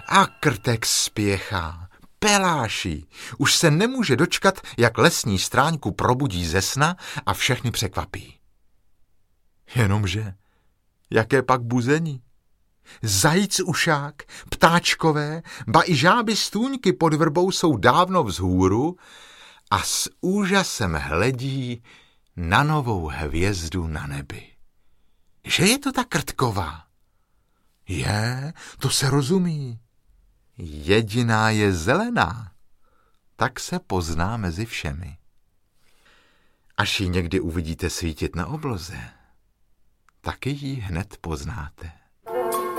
A krtek spěchá, peláší. Už se nemůže dočkat, jak lesní stráňku probudí ze sna a všechny překvapí. Jenomže, jaké pak buzení? Zajíc ušák, ptáčkové, ba i žáby stůňky pod vrbou jsou dávno vzhůru a s úžasem hledí na novou hvězdu na nebi. Že je to ta krtková? To se rozumí. Jediná je zelená, tak se pozná mezi všemi. Až ji někdy uvidíte svítit na obloze, taky ji hned poznáte.